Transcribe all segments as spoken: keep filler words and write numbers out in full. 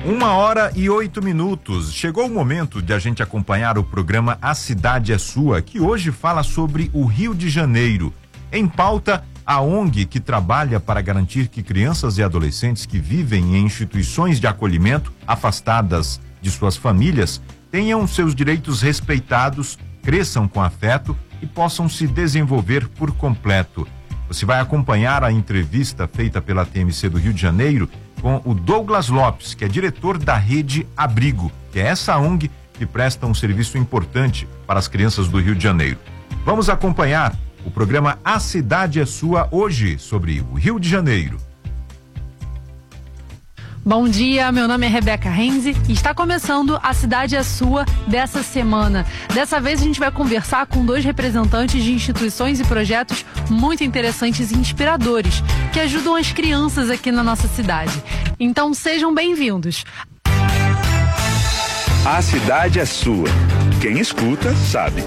Uma hora e oito minutos. Chegou o momento de a gente acompanhar o programa A Cidade é Sua, que hoje fala sobre o Rio de Janeiro. Em pauta, a ONG que trabalha para garantir que crianças e adolescentes que vivem em instituições de acolhimento, afastadas de suas famílias, tenham seus direitos respeitados, cresçam com afeto e possam se desenvolver por completo. Você vai acompanhar a entrevista feita pela T M C do Rio de Janeiro com o Douglas Lopes, que é diretor da Rede Abrigo, que é essa ONG que presta um serviço importante para as crianças do Rio de Janeiro. Vamos acompanhar o programa A Cidade é Sua hoje sobre o Rio de Janeiro. Bom dia, meu nome é Rebeca Renzi e está começando A Cidade é Sua dessa semana. Dessa vez a gente vai conversar com dois representantes de instituições e projetos muito interessantes e inspiradores que ajudam as crianças aqui na nossa cidade. Então sejam bem-vindos. A Cidade é Sua. Quem escuta, sabe.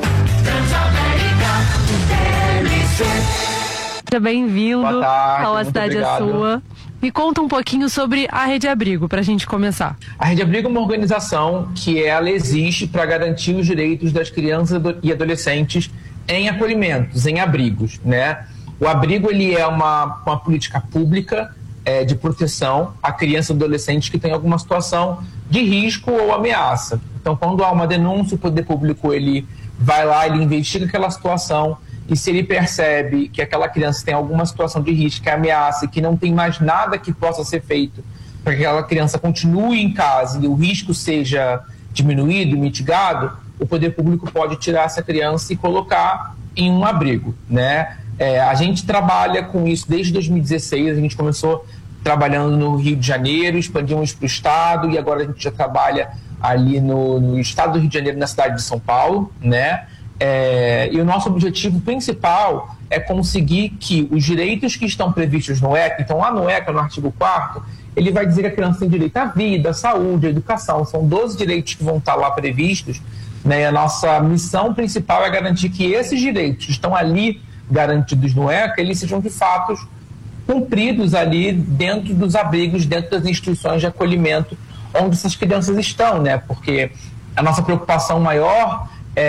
Seja bem-vindo ao A Cidade é Sua. Me conta um pouquinho sobre a Rede Abrigo, para a gente começar. A Rede Abrigo é uma organização que ela existe para garantir os direitos das crianças e adolescentes em acolhimentos, em abrigos, né? O abrigo ele é uma, uma política pública é, de proteção a crianças e adolescentes que têm alguma situação de risco ou ameaça. Então, quando há uma denúncia, o poder público ele vai lá, ele investiga aquela situação. E se ele percebe que aquela criança tem alguma situação de risco, que ameaça, que não tem mais nada que possa ser feito para que aquela criança continue em casa e o risco seja diminuído, mitigado, o poder público pode tirar essa criança e colocar em um abrigo, né? É, a gente trabalha com isso desde dois mil e dezesseis, a gente começou trabalhando no Rio de Janeiro, expandimos para o estado e agora a gente já trabalha ali no, no estado do Rio de Janeiro, na cidade de São Paulo, né? É, e o nosso objetivo principal é conseguir que os direitos que estão previstos no E C A, então lá no E C A, no artigo quarto, ele vai dizer que a criança tem direito à vida, à saúde, à educação, são doze direitos que vão estar lá previstos, né? E a nossa missão principal é garantir que esses direitos que estão ali garantidos no E C A, eles sejam de fato cumpridos ali dentro dos abrigos, dentro das instituições de acolhimento onde essas crianças estão, né? Porque a nossa preocupação maior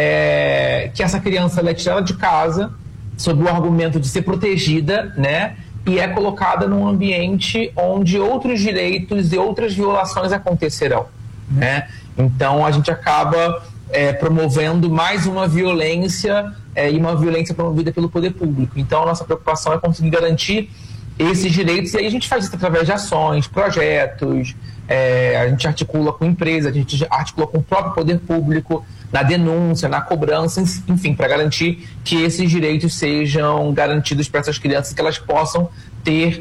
é que essa criança ela é tirada de casa sob o argumento de ser protegida, né? E é colocada num ambiente onde outros direitos e outras violações acontecerão, né? Então a gente acaba é, promovendo mais uma violência é, e uma violência promovida pelo poder público. Então a nossa preocupação é conseguir garantir esses direitos e aí a gente faz isso através de ações, projetos, é, a gente articula com empresas, a gente articula com o próprio poder público, na denúncia, na cobrança, enfim, para garantir que esses direitos sejam garantidos para essas crianças, que elas possam ter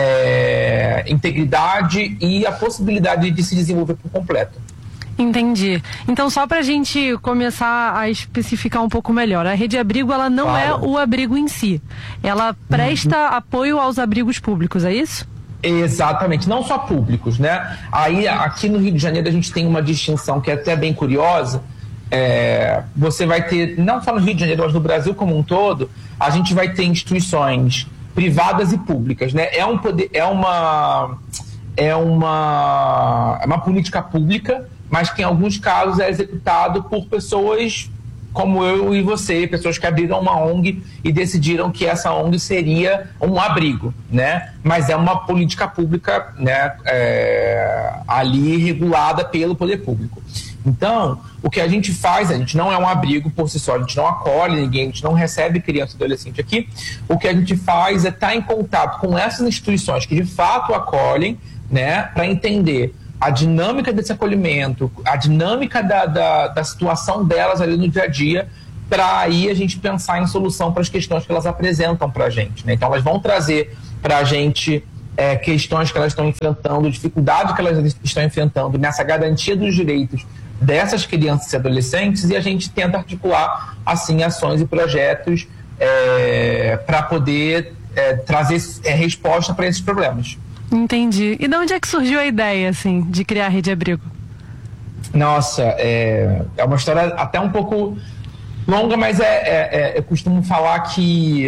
é, integridade e a possibilidade de se desenvolver por completo. Entendi. Então, só para a gente começar a especificar um pouco melhor, a Rede Abrigo, ela não claro. é o abrigo em si, ela presta uhum. apoio aos abrigos públicos, é isso? Exatamente, não só públicos, né? Aí, aqui no Rio de Janeiro, a gente tem uma distinção que é até bem curiosa. É, você vai ter, não só no Rio de Janeiro, mas no Brasil como um todo, a gente vai ter instituições privadas e públicas, né? É um poder, é uma é uma, é uma política pública, mas que em alguns casos é executado por pessoas como eu e você, pessoas que abriram uma ONG e decidiram que essa ONG seria um abrigo, né? Mas é uma política pública, né? É, ali regulada pelo poder público. Então, o que a gente faz, a gente não é um abrigo por si só, a gente não acolhe ninguém, a gente não recebe criança e adolescente aqui. O que a gente faz é estar em contato com essas instituições que de fato acolhem, né, para entender a dinâmica desse acolhimento, a dinâmica da, da, da situação delas ali no dia a dia, para aí a gente pensar em solução para as questões que elas apresentam para a gente, né? Então, elas vão trazer para a gente é, questões que elas estão enfrentando, dificuldades que elas estão enfrentando nessa garantia dos direitos dessas crianças e adolescentes, e a gente tenta articular assim ações e projetos é, para poder é, trazer é, resposta para esses problemas. Entendi. E de onde é que surgiu a ideia assim de criar a Rede Abrigo? Nossa, é, é uma história até um pouco longa, mas é, é, é, eu costumo falar que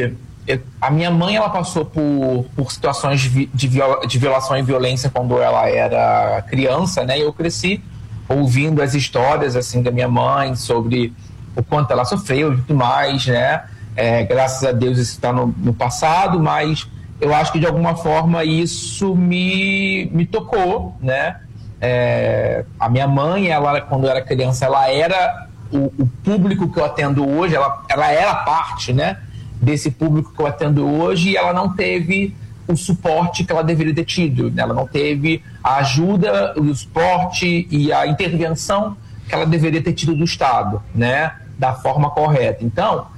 eu, a minha mãe, ela passou por, por situações de, de, viola, de violação e violência quando ela era criança, né? E eu cresci ouvindo as histórias, assim, da minha mãe sobre o quanto ela sofreu e tudo mais, né? É, graças a Deus isso está no, no passado, mas eu acho que de alguma forma isso me, me tocou, né? É, a minha mãe, ela, quando eu era criança, ela era o, o público que eu atendo hoje, ela, ela era parte, né, desse público que eu atendo hoje, e ela não teve o suporte que ela deveria ter tido, né? Ela não teve a ajuda, o suporte e a intervenção que ela deveria ter tido do Estado, né, da forma correta. Então,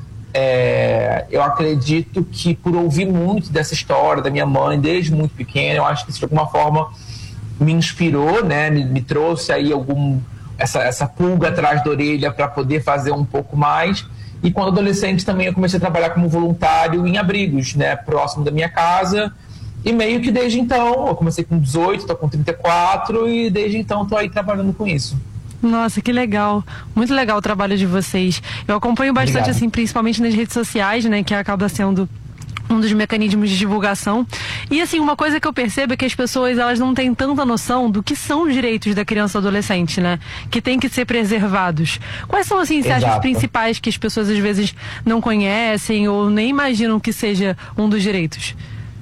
É, eu acredito que por ouvir muito dessa história da minha mãe desde muito pequena, eu acho que isso de alguma forma me inspirou, né, me, me trouxe aí algum, essa, essa pulga atrás da orelha para poder fazer um pouco mais. E quando adolescente também eu comecei a trabalhar como voluntário em abrigos, né, próximo da minha casa, e meio que desde então, eu comecei com dezoito, estou com trinta e quatro e desde então estou aí trabalhando com isso. Nossa, que legal. Muito legal o trabalho de vocês. Eu acompanho bastante, Obrigado. assim, principalmente nas redes sociais, né, que acaba sendo um dos mecanismos de divulgação. E, assim, uma coisa que eu percebo é que as pessoas, elas não têm tanta noção do que são os direitos da criança e adolescente, né, que tem que ser preservados. Quais são, assim, você acha, os principais que as pessoas, às vezes, não conhecem ou nem imaginam que seja um dos direitos?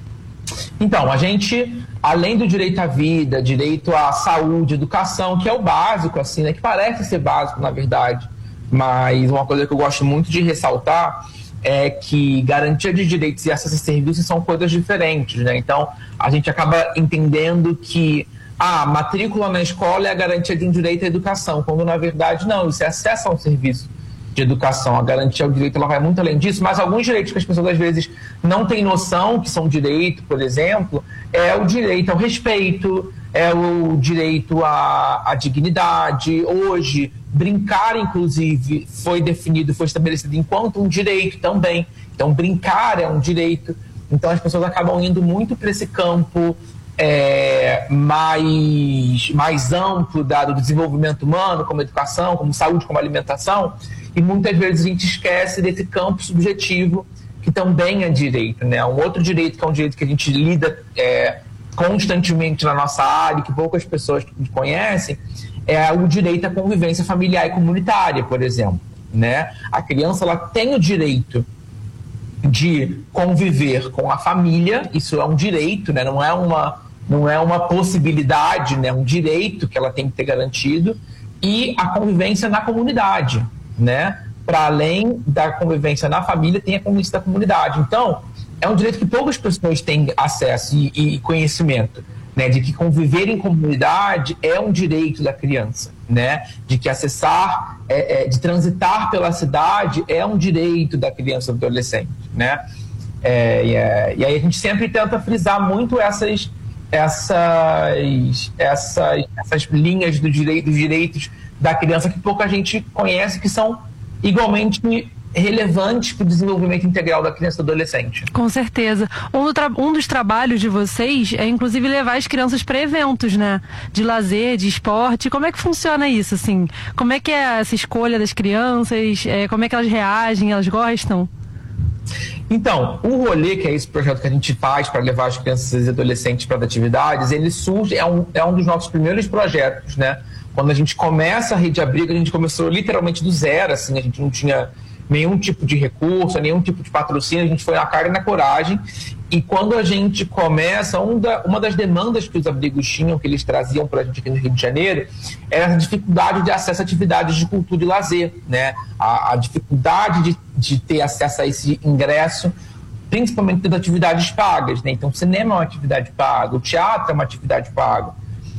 Então, a gente, além do direito à vida, direito à saúde, educação, que é o básico, assim, né, que parece ser básico, na verdade, mas uma coisa que eu gosto muito de ressaltar é que garantia de direitos e acesso a serviços são coisas diferentes, né? Então, a gente acaba entendendo que a matrícula na escola é a garantia de um direito à educação, quando, na verdade, não, isso é acesso a um serviço de educação. A garantia ao direito, ela vai muito além disso, mas alguns direitos que as pessoas às vezes não têm noção que são direito, por exemplo, é o direito ao respeito, é o direito à, à dignidade. Hoje, brincar, inclusive, foi definido, foi estabelecido enquanto um direito também. Então, brincar é um direito. Então, as pessoas acabam indo muito para esse campo É, mais, mais amplo da, do desenvolvimento humano, como educação, como saúde, como alimentação, e muitas vezes a gente esquece desse campo subjetivo que também é direito, né? Um outro direito que é um direito que a gente lida é, constantemente na nossa área, que poucas pessoas conhecem, é o direito à convivência familiar e comunitária, por exemplo, né? A criança, ela tem o direito de conviver com a família, isso é um direito, né? Não é uma não é uma possibilidade, né? Um direito que ela tem que ter garantido, e a convivência na comunidade, né? Para além da convivência na família, tem a convivência da comunidade. Então, é um direito que poucas pessoas têm acesso e, e conhecimento, né? De que conviver em comunidade é um direito da criança, né? De que acessar, é, é, de transitar pela cidade é um direito da criança e do adolescente, né? É, e, é, e aí a gente sempre tenta frisar muito essas essas, essas, essas linhas do direito, dos direitos da criança que pouca gente conhece, que são igualmente relevantes para o desenvolvimento integral da criança e do adolescente. Com certeza. Um, do tra- um dos trabalhos de vocês é, inclusive, levar as crianças para eventos, né? De lazer, de esporte. Como é que funciona isso, assim? Como é que é essa escolha das crianças? É, como é que elas reagem? Elas gostam? Então, o rolê, que é esse projeto que a gente faz para levar as crianças e adolescentes para as atividades, ele surge, é um, é um dos nossos primeiros projetos, né? Quando a gente começa a Rede Abrigo, a gente começou literalmente do zero, assim, a gente não tinha nenhum tipo de recurso, nenhum tipo de patrocínio, a gente foi na cara e na coragem. E quando a gente começa, um da, uma das demandas que os abrigos tinham, que eles traziam para a gente aqui no Rio de Janeiro, era a dificuldade de acesso a atividades de cultura e lazer, né? A, a dificuldade de, de ter acesso a esse ingresso, principalmente das atividades pagas, né? Então, o cinema é uma atividade paga, o teatro é uma atividade paga.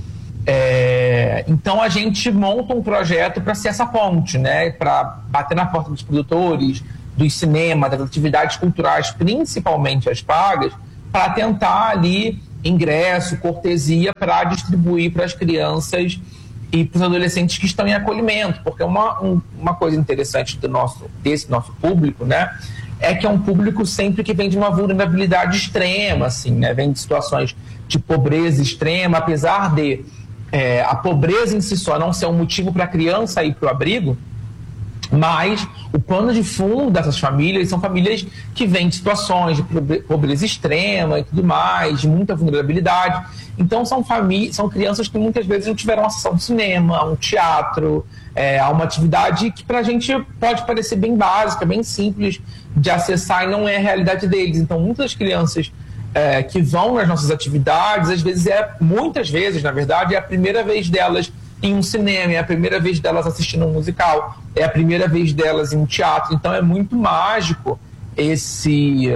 É, então, a gente monta um projeto para ser essa ponte, né? Para bater na porta dos produtores, dos cinemas, das atividades culturais, principalmente as pagas, para tentar ali ingresso, cortesia para distribuir para as crianças e para os adolescentes que estão em acolhimento, porque uma, um, uma coisa interessante do nosso, desse nosso público, né, é que é um público sempre que vem de uma vulnerabilidade extrema, assim, né, vem de situações de pobreza extrema, apesar de é, a pobreza em si só não ser um motivo para a criança ir para o abrigo, Mas o pano de fundo dessas famílias são famílias que vêm de situações de pobreza extrema e tudo mais, de muita vulnerabilidade. Então são, famí- são crianças que muitas vezes não tiveram acesso a um cinema, a um teatro, é, a uma atividade que pra gente pode parecer bem básica, bem simples de acessar e não é a realidade deles. Então muitas crianças é, que vão nas nossas atividades, às vezes é, muitas vezes, na verdade, é a primeira vez delas em um cinema, é a primeira vez delas assistindo um musical, é a primeira vez delas em um teatro. Então é muito mágico esse,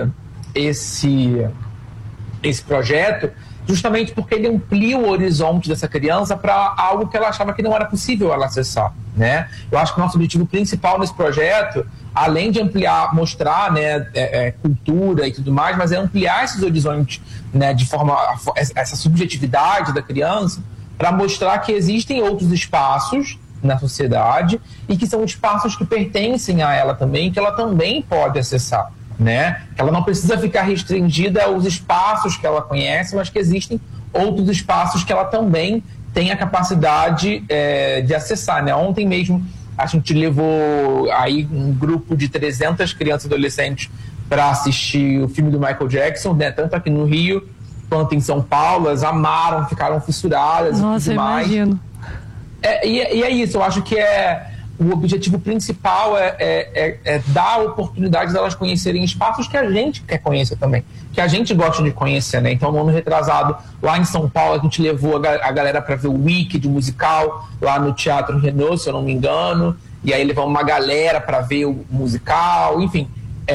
esse, esse projeto, justamente porque ele amplia o horizonte dessa criança para algo que ela achava que não era possível ela acessar, né? Eu acho que o nosso objetivo principal nesse projeto, além de ampliar, mostrar, né, é, é, cultura e tudo mais, mas é ampliar esses horizontes, né, de forma, essa subjetividade da criança, para mostrar que existem outros espaços na sociedade e que são espaços que pertencem a ela também, que ela também pode acessar, né? Ela não precisa ficar restringida aos espaços que ela conhece, mas que existem outros espaços que ela também tem a capacidade é, de acessar, né? Ontem mesmo a gente levou aí um grupo de trezentas crianças e adolescentes para assistir o filme do Michael Jackson, né? Tanto aqui no Rio quanto em São Paulo. Elas amaram, ficaram fissuradas. Nossa, e tudo mais. imagino. É, e, e é isso, eu acho que é o objetivo principal é, é, é, é dar a oportunidade delas conhecerem espaços que a gente quer conhecer também, que a gente gosta de conhecer, né? Então, no ano retrasado, lá em São Paulo, a gente levou a, a galera para ver o Wicked musical, lá no Teatro Renault, se eu não me engano, e aí levamos uma galera para ver o musical, enfim,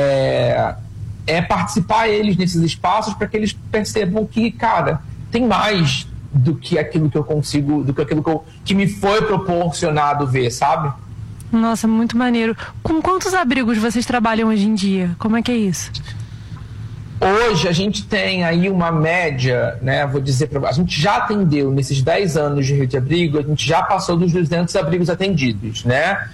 é, é participar eles nesses espaços para que eles percebam que, cara, tem mais do que aquilo que eu consigo, do que aquilo que, eu, que me foi proporcionado ver, sabe? Nossa, muito maneiro. Com quantos abrigos vocês trabalham hoje em dia? Como é que é isso? Hoje a gente tem aí uma média, né? Vou dizer para a gente já atendeu nesses dez anos de rede de abrigo, a gente já passou dos duzentos abrigos atendidos, né?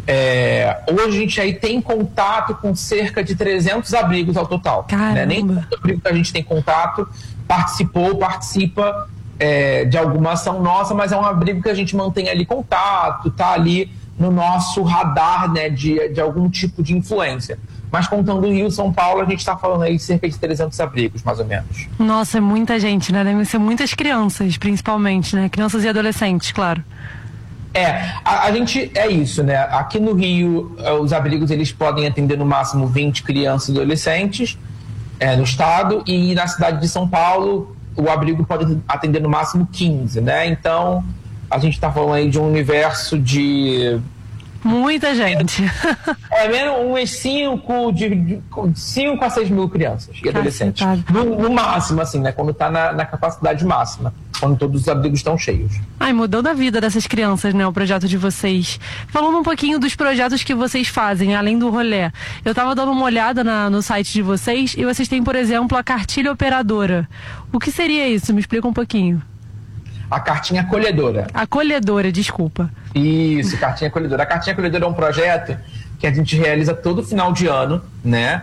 É, hoje a gente aí tem contato com cerca de trezentos abrigos ao total. Né? Nem todo abrigo que a gente tem contato participou, participa é, de alguma ação nossa, mas é um abrigo que a gente mantém ali contato, tá ali no nosso radar, né, de, de algum tipo de influência. Mas contando o Rio e São Paulo, a gente está falando aí de cerca de trezentos abrigos, mais ou menos. Nossa, é muita gente, né? Devem ser muitas crianças, principalmente, né? Crianças e adolescentes, claro. É, a, a gente, é isso, né? Aqui no Rio, os abrigos, eles podem atender no máximo vinte crianças e adolescentes é, no estado, e na cidade de São Paulo, o abrigo pode atender no máximo quinze, né? Então, a gente está falando aí de um universo de... Muita gente. É menos uns cinco, de cinco a seis mil crianças e adolescentes. No, no máximo, assim, né? Quando está na, na capacidade máxima. Quando todos os abrigos estão cheios. Ai, mudando a vida dessas crianças, né? O projeto de vocês. Falando um pouquinho dos projetos que vocês fazem, além do rolê. Eu tava dando uma olhada na, no site de vocês e vocês têm, por exemplo, a cartilha operadora. O que seria isso? Me explica um pouquinho. A cartinha acolhedora. Acolhedora, desculpa. Isso, cartinha acolhedora. A cartinha acolhedora é um projeto que a gente realiza todo final de ano, né?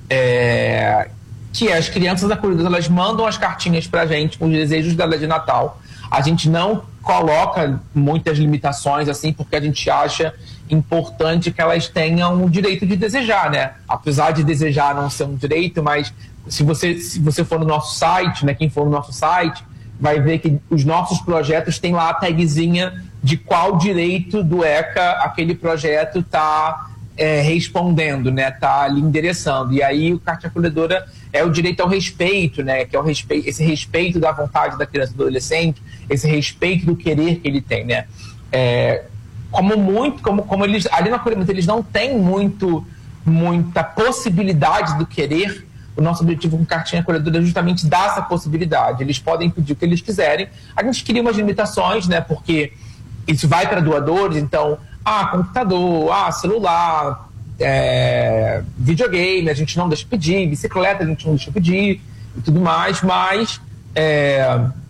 É... Que as crianças acolhedoras, elas mandam as cartinhas pra gente com os desejos dela de Natal. A gente não coloca muitas limitações, assim, porque a gente acha importante que elas tenham o direito de desejar, né? Apesar de desejar não ser um direito, mas se você, se você for no nosso site, né? Quem for no nosso site, vai ver que os nossos projetos têm lá a tagzinha de qual direito do ECA aquele projeto está é, respondendo, né? Está ali endereçando. E aí o cartinha acolhedora é o direito ao respeito, né? Que é o respeito, esse respeito da vontade da criança e do adolescente, esse respeito do querer que ele tem, né? É, como muito, como, como eles, ali no acolhimento eles não têm muito, muita possibilidade do querer. O nosso objetivo com cartinha acolhedora é justamente dar essa possibilidade. Eles podem pedir o que eles quiserem. A gente cria umas limitações, né? Porque isso vai para doadores, então, ah, computador, ah, celular, é, videogame, a gente não deixa pedir, bicicleta a gente não deixa pedir e tudo mais, mas é,